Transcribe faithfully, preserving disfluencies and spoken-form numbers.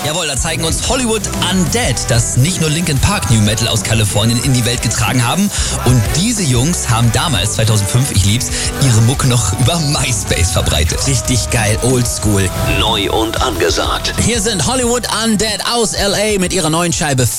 Jawohl, da zeigen uns Hollywood Undead, das nicht nur Linkin Park New Metal aus Kalifornien in die Welt getragen haben. Und diese Jungs haben damals, zweitausendfünf, ich lieb's, ihre Mucke noch über MySpace verbreitet. Richtig geil, oldschool. Neu und angesagt. Hier sind Hollywood Undead aus L A mit ihrer neuen Scheibe